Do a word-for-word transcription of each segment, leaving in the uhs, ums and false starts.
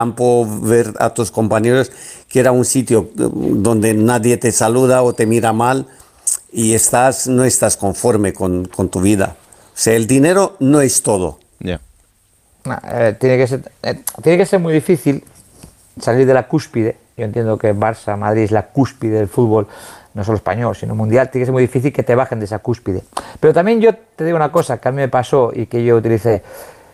campo, ver a tus compañeros, que era un sitio donde nadie te saluda o te mira mal y estás, no estás conforme con, con tu vida. O sea, el dinero no es todo. Ya. Yeah. Eh, tiene que ser, eh, tiene que ser muy difícil salir de la cúspide. Yo entiendo que Barça, Madrid es la cúspide del fútbol, no solo español, sino mundial. Tiene que ser muy difícil que te bajen de esa cúspide. Pero también yo te digo una cosa que a mí me pasó y que yo utilicé.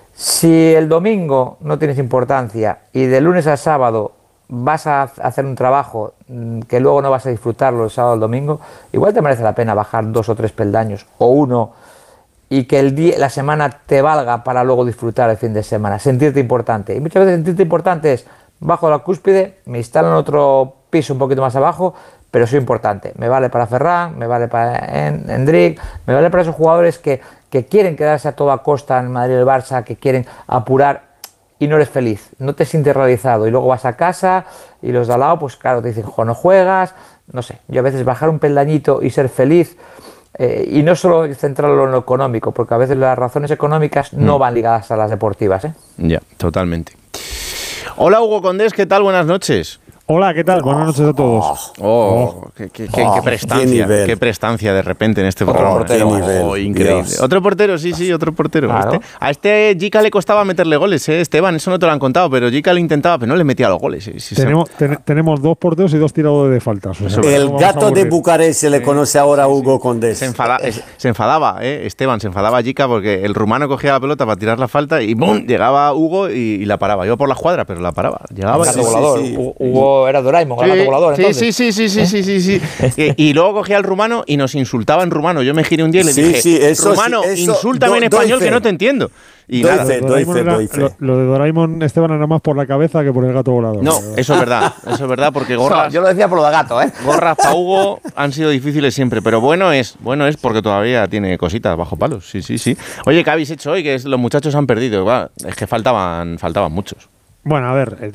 Si el domingo no tienes importancia y de lunes a sábado vas a hacer un trabajo que luego no vas a disfrutarlo el sábado o el domingo, igual te merece la pena bajar dos o tres peldaños o uno y que el día, la semana te valga para luego disfrutar el fin de semana, sentirte importante. Y muchas veces sentirte importante es bajo la cúspide, me instalo en otro piso un poquito más abajo, pero soy importante. Me vale para Ferran, me vale para Endrick, me vale para esos jugadores que, que quieren quedarse a toda costa en el Madrid y el Barça, que quieren apurar y no eres feliz, no te sientes realizado. Y luego vas a casa y los de al lado, pues claro, te dicen, jo, no juegas, no sé. Yo a veces bajar un peldañito y ser feliz, eh, y no solo centrarlo en lo económico, porque a veces las razones económicas mm. no van ligadas a las deportivas, ¿eh? Ya, totalmente. Hola Hugo Condés, ¿qué tal? Buenas noches. Hola, ¿qué tal? Buenas noches a todos. Oh, oh qué, qué, qué, oh, qué prestancia, qué, qué prestancia de repente en este otro programa. Portero, ¿eh? Oh, increíble. Dios. Otro portero, sí, sí, otro portero. Claro. Este, a este Jica le costaba meterle goles, ¿eh? Esteban, eso no te lo han contado, pero Jica le intentaba, pero no le metía los goles. ¿eh? Sí, tenemos, ten, tenemos dos porteros y dos tiradores de faltas. O sea, el gato de Bucarest se le conoce ahora a Hugo Condés. Se, enfada, se enfadaba, ¿eh? Esteban, se enfadaba Jica porque el rumano cogía la pelota para tirar la falta y ¡bum! Llegaba Hugo y, y la paraba. Iba por la cuadra, pero la paraba. Llegaba el gato y, volador. Sí, sí. Hugo era Doraemon, el gato volador. Sí, sí, sí, sí, sí, sí, sí, sí. y, y luego cogía el rumano y nos insultaba en rumano. Yo me giré un día y le sí, dije, sí, eso, rumano, sí, eso, insúltame do, en español fe. que no te entiendo. Y doy nada, fe, doy fe, era, doy fe. Lo, lo de Doraemon, Esteban, era más por la cabeza que por el gato volador. No, eso es verdad, eso es verdad, porque gorras... No, yo lo decía por lo de gato, ¿eh? Gorras para Hugo han sido difíciles siempre, pero bueno es, bueno es porque todavía tiene cositas bajo palos, sí, sí, sí. Oye, ¿qué habéis hecho hoy? Que es, los muchachos han perdido, va, es que faltaban, faltaban muchos. Bueno, a ver,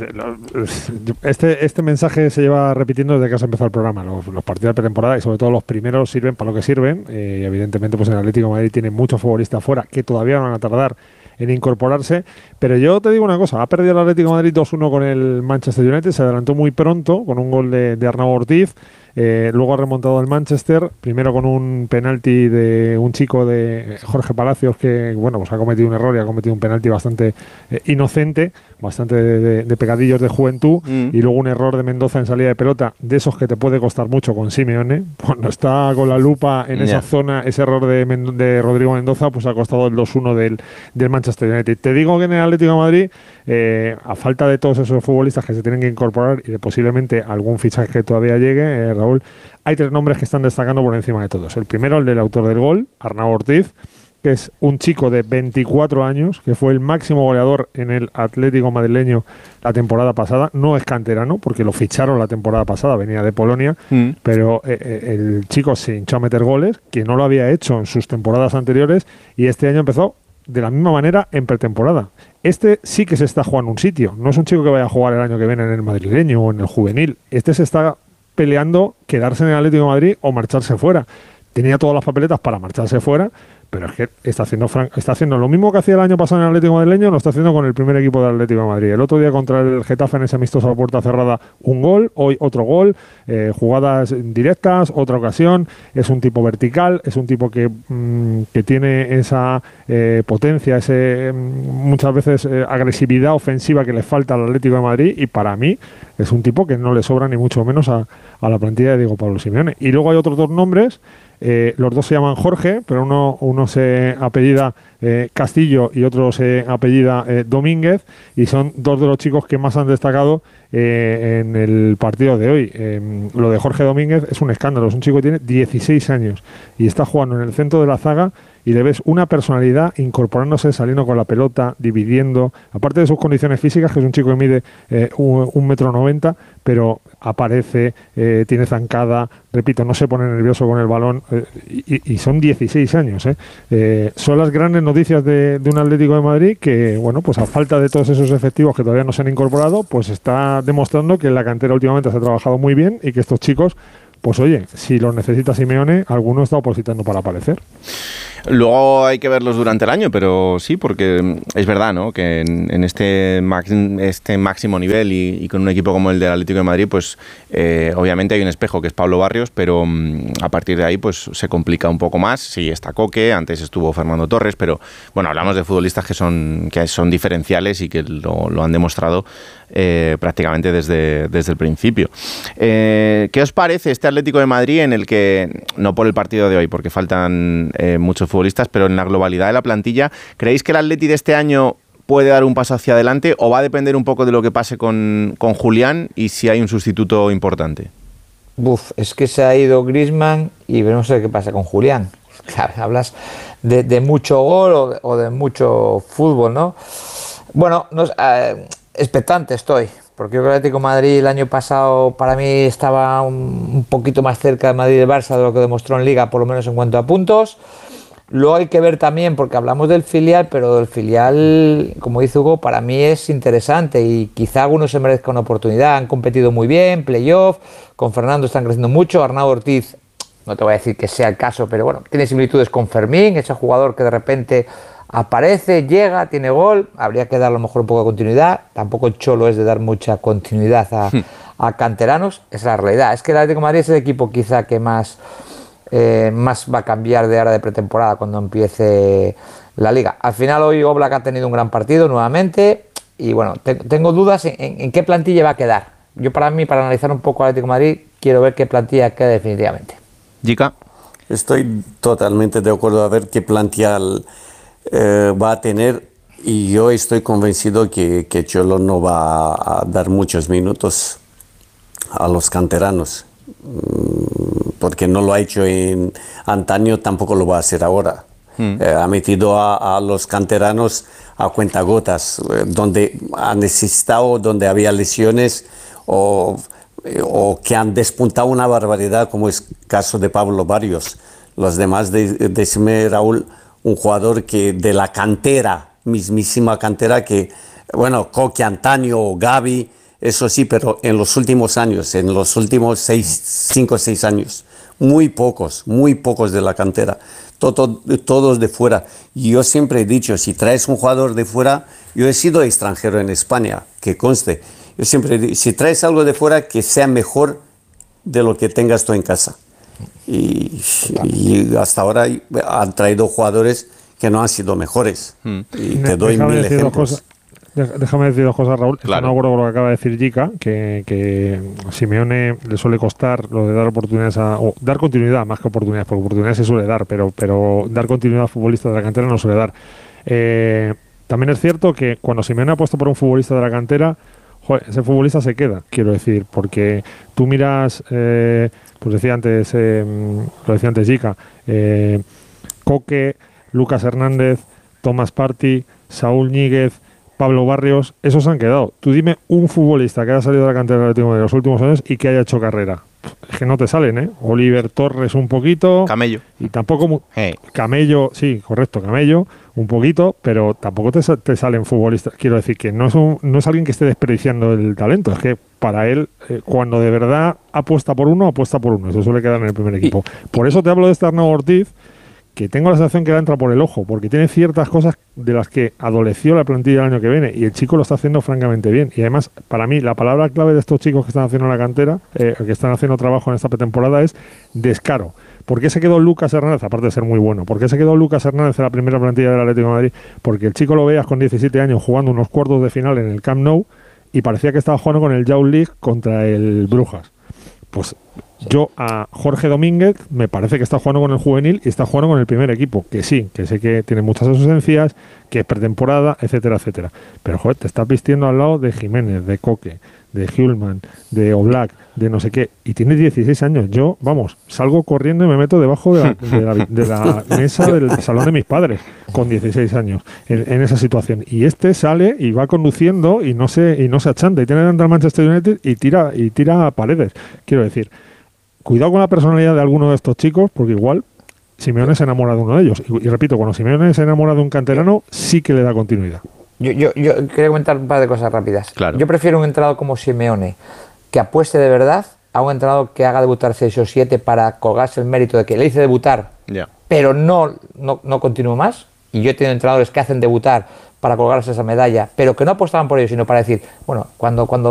este, este mensaje se lleva repitiendo desde que se empezó el programa. Los, los partidos de pretemporada y sobre todo los primeros sirven para lo que sirven. Eh, y evidentemente pues el Atlético de Madrid tiene muchos futbolistas fuera que todavía van a tardar en incorporarse. Pero yo te digo una cosa, ha perdido el Atlético de Madrid dos uno con el Manchester United, se adelantó muy pronto con un gol de, de Arnau Ortiz. Eh, luego ha remontado el Manchester, primero con un penalti de un chico de Jorge Palacios que, bueno, pues ha cometido un error y ha cometido un penalti bastante eh, inocente, bastante de, de, de pegadillos de juventud, mm. y luego un error de Mendoza en salida de pelota, de esos que te puede costar mucho con Simeone. Cuando está con la lupa en yeah. esa zona, ese error de, Men- de Rodrigo Mendoza, pues ha costado el dos uno del, del Manchester United. Te digo que en el Atlético de Madrid, eh, a falta de todos esos futbolistas que se tienen que incorporar y de posiblemente algún fichaje que todavía llegue, eh, Raúl, hay tres nombres que están destacando por encima de todos. El primero, el del autor del gol, Arnau Ortiz, que es un chico de veinticuatro años, que fue el máximo goleador en el Atlético madrileño la temporada pasada. No es canterano, porque lo ficharon la temporada pasada, venía de Polonia, mm. pero eh, el chico se hinchó a meter goles, que no lo había hecho en sus temporadas anteriores, y este año empezó de la misma manera en pretemporada. Este sí que se está jugando un sitio. No es un chico que vaya a jugar el año que viene en el madrileño o en el juvenil. Este se está peleando quedarse en el Atlético de Madrid o marcharse fuera. Tenía todas las papeletas para marcharse fuera, pero es que está haciendo, está haciendo lo mismo que hacía el año pasado en el Atlético madrileño, lo está haciendo con el primer equipo del Atlético de Madrid. El otro día contra el Getafe en ese amistoso a puerta cerrada, un gol, hoy otro gol, eh, jugadas directas, otra ocasión. Es un tipo vertical, es un tipo que, mmm, que tiene esa eh, potencia, ese mmm, muchas veces eh, agresividad ofensiva que le falta al Atlético de Madrid, y para mí es un tipo que no le sobra ni mucho menos a, a la plantilla de Diego Pablo Simeone. Y luego hay otros dos nombres. Eh, los dos se llaman Jorge, pero uno, uno se apellida eh, Castillo y otro se apellida eh, Domínguez, y son dos de los chicos que más han destacado eh, en el partido de hoy. Eh, lo de Jorge Domínguez es un escándalo, es un chico que tiene dieciséis años y está jugando en el centro de la zaga, y le ves una personalidad incorporándose, saliendo con la pelota, dividiendo, aparte de sus condiciones físicas, que es un chico que mide eh, un, un metro noventa, pero aparece, eh, tiene zancada, repito, no se pone nervioso con el balón, eh, y, y son dieciséis años. ¿eh? Eh, son las grandes noticias de, de un Atlético de Madrid que, bueno, pues a falta de todos esos efectivos que todavía no se han incorporado, pues está demostrando que en la cantera últimamente se ha trabajado muy bien, y que estos chicos, pues oye, si los necesita Simeone, alguno está opositando para aparecer. Luego hay que verlos durante el año, pero sí, porque es verdad, ¿no? Que en, en este, max, este máximo nivel y, y con un equipo como el del Atlético de Madrid, pues eh, obviamente hay un espejo que es Pablo Barrios, pero um, a partir de ahí pues se complica un poco más. Sí, está Coque, antes estuvo Fernando Torres, pero bueno, hablamos de futbolistas que son, que son diferenciales y que lo, lo han demostrado eh, prácticamente desde, desde el principio. Eh, ¿Qué os parece este Atlético de Madrid en el que, no por el partido de hoy, porque faltan eh, muchos futbolistas, pero en la globalidad de la plantilla, ¿creéis que el Atleti de este año puede dar un paso hacia adelante o va a depender un poco de lo que pase con, con Julián y si hay un sustituto importante? Uf, es que se ha ido Griezmann y veremos a ver qué pasa con Julián. Claro, hablas de, de mucho gol o de, o de mucho fútbol, ¿no? Bueno, no, eh, expectante estoy, porque yo creo que el Atlético de Madrid el año pasado para mí estaba un, un poquito más cerca de Madrid y del Barça de lo que demostró en Liga, por lo menos en cuanto a puntos. Luego hay que ver también, porque hablamos del filial, pero el filial, como dice Hugo, para mí es interesante y quizá algunos se merezcan una oportunidad. Han competido muy bien, playoff, con Fernando están creciendo mucho. Arnau Ortiz, no te voy a decir que sea el caso, pero bueno, tiene similitudes con Fermín, ese jugador que de repente aparece, llega, tiene gol. Habría que dar a lo mejor un poco de continuidad. Tampoco el Cholo es de dar mucha continuidad a, a canteranos. Esa es la realidad. Es que el Atlético de Madrid es el equipo quizá que más... Eh, más va a cambiar de ahora de pretemporada cuando empiece la Liga. Al final hoy Oblak ha tenido un gran partido nuevamente y bueno, te, tengo dudas en, en, en qué plantilla va a quedar. Yo para mí, para analizar un poco al Atlético de Madrid, quiero ver qué plantilla queda definitivamente. Jica. Estoy totalmente de acuerdo a ver qué plantilla eh, va a tener y yo estoy convencido que, que Cholo no va a dar muchos minutos a los canteranos. Porque no lo ha hecho en antaño, tampoco lo va a hacer ahora. Mm. Eh, ha metido a, a los canteranos a cuentagotas, eh, donde ha necesitado, donde había lesiones o, eh, o que han despuntado una barbaridad, como es el caso de Pablo Barrios. Los demás, de, decime Raúl, un jugador que de la cantera, mismísima cantera, que, bueno, Coque, Antonio, Gavi, eso sí, pero en los últimos años, en los últimos seis, cinco o seis años, muy pocos, muy pocos de la cantera, todo, todos de fuera. Y yo siempre he dicho, si traes un jugador de fuera, yo he sido extranjero en España, que conste, yo siempre digo, si traes algo de fuera, que sea mejor de lo que tengas tú en casa. Y, y hasta ahora han traído jugadores que no han sido mejores. Hmm. Y te doy Déjame mil ejemplos. Déjame decir dos cosas, Raúl. Claro. Estoy de acuerdo con lo que acaba de decir Jica, que, que a Simeone le suele costar lo de dar oportunidades a, o dar continuidad más que oportunidades, porque oportunidades se suele dar, pero, pero dar continuidad a futbolistas de la cantera no suele dar. Eh, también es cierto que cuando Simeone ha puesto por un futbolista de la cantera, joder, ese futbolista se queda, quiero decir, porque tú miras, eh, pues decía antes, eh, lo decía antes Jica, eh, Coque, Lucas Hernández, Tomás Partey, Saúl Ñíguez, Pablo Barrios, esos han quedado. Tú dime un futbolista que haya salido de la cantera del Atlético de los últimos años y que haya hecho carrera. Es que no te salen, ¿eh? Oliver Torres un poquito. Camello. Y tampoco... Mu- hey. Camello, sí, correcto, Camello, un poquito, pero tampoco te, te salen futbolistas. Quiero decir que no es, un, no es alguien que esté desperdiciando el talento. Es que para él, eh, cuando de verdad apuesta por uno, apuesta por uno. Eso suele quedar en el primer equipo. Por eso te hablo de este Arnau Ortiz, que tengo la sensación que le entra por el ojo, porque tiene ciertas cosas de las que adoleció la plantilla el año que viene, y el chico lo está haciendo francamente bien. Y además, para mí, la palabra clave de estos chicos que están haciendo la cantera, eh, que están haciendo trabajo en esta pretemporada, es descaro. ¿Por qué se quedó Lucas Hernández? Aparte de ser muy bueno, ¿por qué se quedó Lucas Hernández en la primera plantilla del Atlético de Madrid? Porque el chico lo veas con diecisiete años jugando unos cuartos de final en el Camp Nou y parecía que estaba jugando con el Youth League contra el Brujas. Pues yo a Jorge Domínguez me parece que está jugando con el juvenil y está jugando con el primer equipo, que sí, que sé que tiene muchas ausencias, que es pretemporada, etcétera, etcétera. Pero joder, te estás vistiendo al lado de Jiménez, de Coque, de Hjulman, de Oblak, de no sé qué, y tiene dieciséis años. Yo, vamos, salgo corriendo y me meto debajo de la, de la, de la mesa del salón de mis padres con dieciséis años en, en esa situación. Y este sale y va conduciendo y no se y no se achanta y tiene delante al Manchester United y tira y tira paredes. Quiero decir, cuidado con la personalidad de alguno de estos chicos, porque igual Simeone se enamora de uno de ellos. Y, y repito, cuando Simeone se enamora de un canterano, sí que le da continuidad. Yo, yo, yo quería comentar un par de cosas rápidas. Claro. Yo prefiero un entrenador como Simeone, que apueste de verdad, a un entrenador que haga debutar seis o siete para colgarse el mérito de que le hice debutar, Yeah. pero no, no, no continúo más. Y yo he tenido entrenadores que hacen debutar para colgarse esa medalla, pero que no apostaban por ello, sino para decir, bueno, cuando, cuando